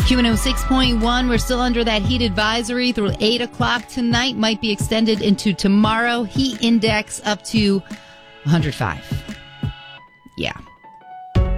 Q106.1, we're still under that heat advisory through 8 o'clock tonight. Might be extended into tomorrow. Heat index up to 105. Yeah.